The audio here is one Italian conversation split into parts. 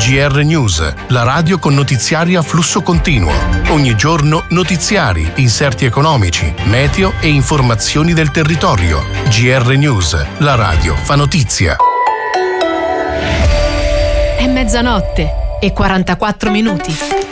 GR News, la radio con notiziari a flusso continuo. Ogni giorno notiziari, inserti economici, meteo e informazioni del territorio. GR News, la radio fa notizia. È mezzanotte e 44 minuti.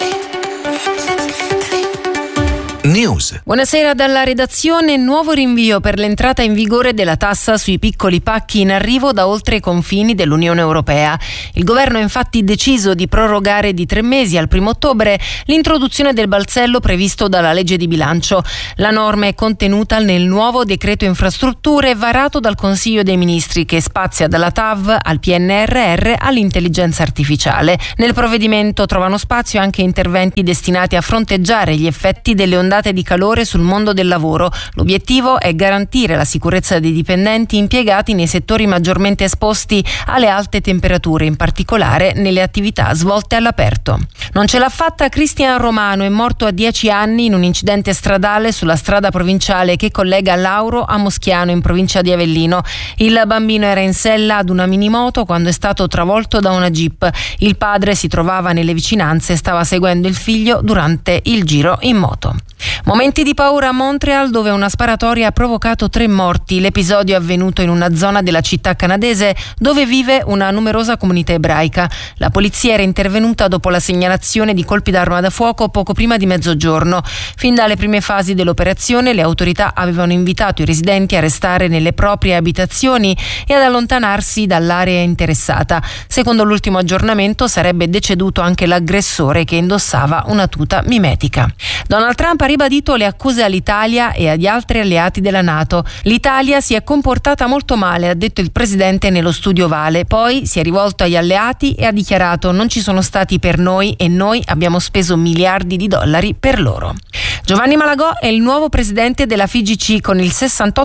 News. Buonasera dalla redazione. Nuovo rinvio per l'entrata in vigore della tassa sui piccoli pacchi in arrivo da oltre i confini dell'Unione Europea. Il governo ha infatti deciso di prorogare di 3 mesi al 1 ottobre l'introduzione del balzello previsto dalla legge di bilancio. La norma è contenuta nel nuovo decreto infrastrutture varato dal Consiglio dei Ministri, che spazia dalla TAV al PNRR all'intelligenza artificiale. Nel provvedimento trovano spazio anche interventi destinati a fronteggiare gli effetti delle ondate di calore sul mondo del lavoro. L'obiettivo è garantire la sicurezza dei dipendenti impiegati nei settori maggiormente esposti alle alte temperature, in particolare nelle attività svolte all'aperto. Non ce l'ha fatta Cristian Romano, è morto a 10 anni in un incidente stradale sulla strada provinciale che collega Lauro a Moschiano, in provincia di Avellino. Il bambino era in sella ad una minimoto quando è stato travolto da una jeep. Il padre si trovava nelle vicinanze e stava seguendo il figlio durante il giro in moto. Momenti di paura a Montreal, dove una sparatoria ha provocato 3 morti. L'episodio è avvenuto in una zona della città canadese dove vive una numerosa comunità ebraica. La polizia era intervenuta dopo la segnalazione di colpi d'arma da fuoco poco prima di mezzogiorno. Fin dalle prime fasi dell'operazione le autorità avevano invitato i residenti a restare nelle proprie abitazioni e ad allontanarsi dall'area interessata. Secondo l'ultimo aggiornamento sarebbe deceduto anche l'aggressore, che indossava una tuta mimetica. Donald Trump ha ribadito le accuse all'Italia e agli altri alleati della NATO. L'Italia si è comportata molto male, ha detto il presidente nello studio Vale. Poi si è rivolto agli alleati e ha dichiarato: non ci sono stati per noi e noi abbiamo speso miliardi di dollari per loro. Giovanni Malagò è il nuovo presidente della FIGC. Con il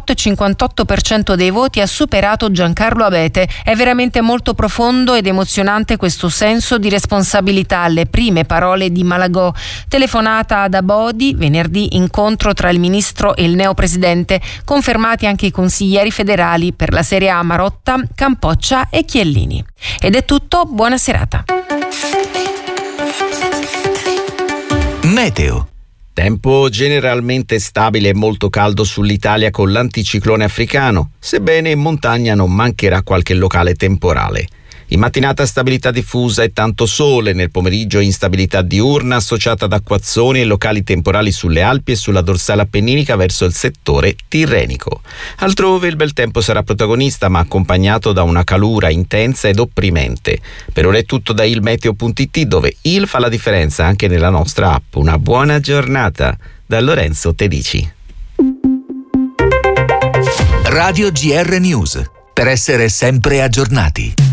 68,58% dei voti ha superato Giancarlo Abete. È veramente molto profondo ed emozionante questo senso di responsabilità, le prime parole di Malagò. Telefonata ad Abodi, venerdì incontro tra il ministro e il neopresidente, confermati anche i consiglieri federali per la Serie A Marotta, Campoccia e Chiellini. Ed è tutto, buona serata. Meteo. Tempo generalmente stabile e molto caldo sull'Italia con l'anticiclone africano, sebbene in montagna non mancherà qualche locale temporale. In mattinata stabilità diffusa e tanto sole, nel pomeriggio instabilità diurna associata ad acquazzoni e locali temporali sulle Alpi e sulla dorsale appenninica verso il settore tirrenico. Altrove il bel tempo sarà protagonista, ma accompagnato da una calura intensa ed opprimente. Per ora è tutto da ilmeteo.it, dove il fa la differenza anche nella nostra app. Una buona giornata da Lorenzo Tedici. Radio GR News, per essere sempre aggiornati.